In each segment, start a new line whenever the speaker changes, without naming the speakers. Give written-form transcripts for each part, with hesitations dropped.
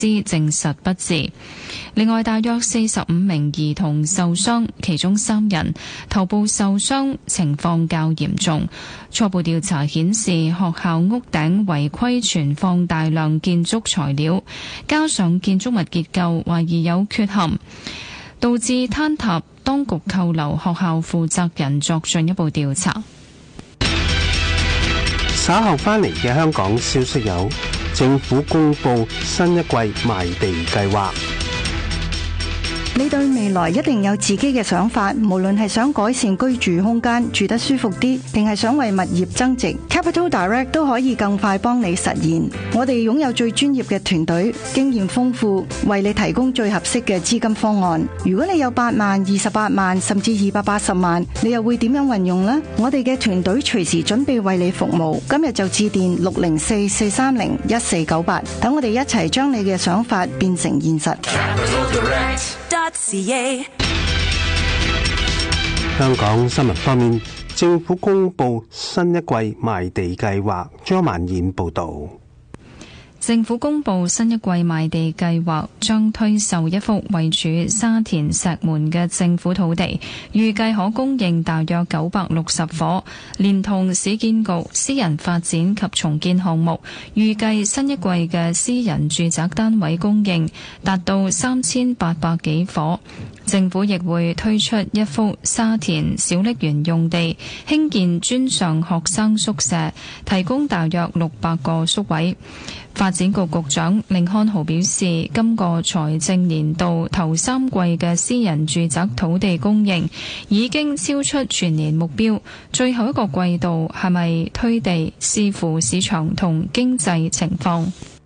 證實不治。另外，大約45名兒童受傷，其中3人頭部受傷，情況較嚴重。初步調查顯示，學校屋頂違規存放大量建築材料，加上建築物結構懷疑有缺陷，導致坍塌。當局扣留學校負責人作進一步調查。
稍後返嚟嘅香港消息有：政府公布新一季賣地計劃。
你對未來一定有自己嘅想法，無論係想改善居住空間，住得舒服啲，定係想為物業增值， Capital Direct 都可以更快幫你實現。我哋擁有最專業嘅團隊，經驗豐富，為你提供最合適嘅資金方案。如果你有8萬、28萬甚至280萬，你又會點樣運用呢？我哋嘅團隊隨時準備為你服務。今日就致電604-430-1498，等我哋一齊將你嘅想法變成現實。
香港新聞方面，政府公布新一季賣地計劃。張曼燕報道。
政府公布新一季賣地計劃，將推售一幅位處沙田石門嘅政府土地，預計可供應大約960伙，連同市建局私人發展及重建項目，預計新一季嘅私人住宅單位供應達到3800幾伙。政府亦會推出一幅沙田小瀝源用地，興建專上學生宿舍，提供大約600個宿位。發展局局長甯漢豪表示，今個財政年度頭3季嘅私人住宅土地供應已經超出全年目標，最後一個季度係咪推地，視乎市場同經濟情況。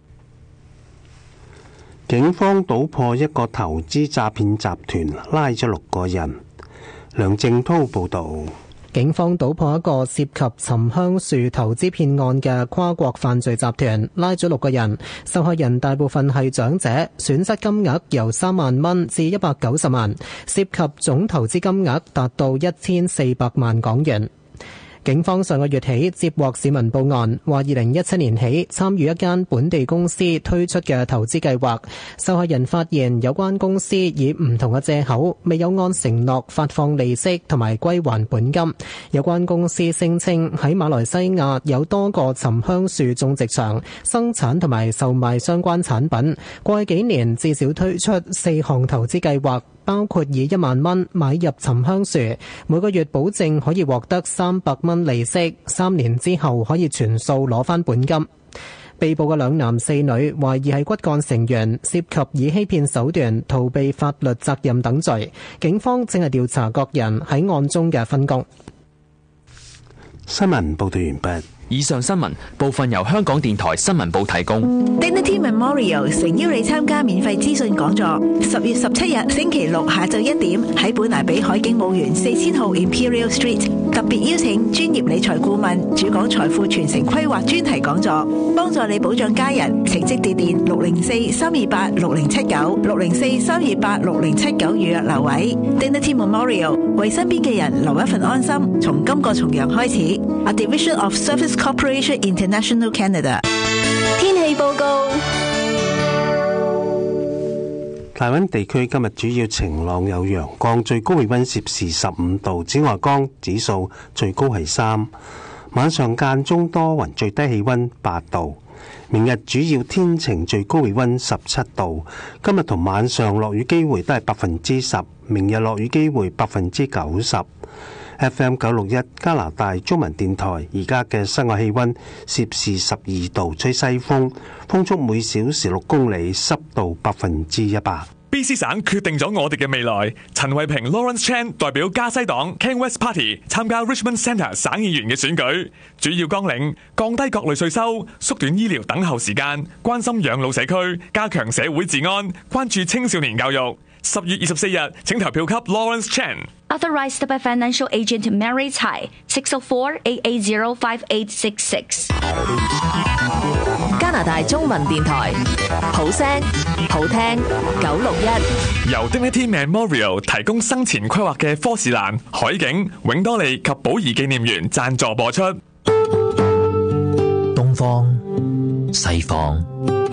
警方搗破一個投資詐騙集團，拉咗6個人。梁正濤報道。
警方搗破一個涉及沉香樹投資騙案嘅跨國犯罪集團，拉咗6個人，受害人大部分係長者，損失金額由3萬蚊至190萬，涉及總投資金額達到1400萬港元。警方上個月起接獲市民報案，話2017年起參與一間本地公司推出嘅投資計劃，受害人發現有關公司以唔同嘅借口，未有按承諾發放利息同埋歸還本金。有關公司聲稱喺馬來西亞有多個沉香樹種植場，生產同埋售賣相關產品。過去幾年至少推出4項投資計劃，包括以1萬蚊買入沉香樹，每個月保證可以獲得300蚊利息，3年之後可以全數攞返本金。被捕嘅2男4女懷疑係骨幹成員，涉及以欺騙手段逃避法律責任等罪。警方正係調查各人喺案中嘅分工。
新聞報道完畢。
以上新聞部分由香港電台新聞部提供。
Dignity Memorial 誠邀你參加免費資訊講座，10月17日星期六下晝1點喺本拿比海景墓園4000號 Imperial Street， 特別邀請專業理財顧問主講財富傳承規劃專題講座，幫助你保障家人。請即致電604-328-6079 604-328-6079預約留位。Dignity Memorial 為身邊嘅人留一份安心，從今個重陽開始。A Division of Service Corporation International Canada。 天氣報告。
大溫地區今日主要晴朗有陽光，最高氣溫攝氏15度，紫外光指數最高係3。晚上間中多雲，最低氣溫8度。明日主要天晴，最高氣溫17度。今日同晚上落雨機會都係10%，明日落雨機會90%。FM 961加拿大中文電台，而家嘅室外氣溫攝氏12度，吹西風，風速每小時6公里，濕度100%。
BC 省決定咗我哋嘅未來。陳慧平 Lawrence Chan 代表加西黨 King West Party 參加 Richmond Centre 省議員嘅選舉，主要綱領降低各類稅收，縮短醫療等候時間，關心養老社區，加強社會治安，關注青少年教育。10月24日，請投票給 Lawrence Chan。Authorized
by financial agent Mary Tsai 604-880-5866。
加拿大中文電台，好聲好聽961。
由 Dignity Memorial 提供生前規劃嘅科士蘭、海景、永多利及寶儀紀念園贊助播出。
東方、西方。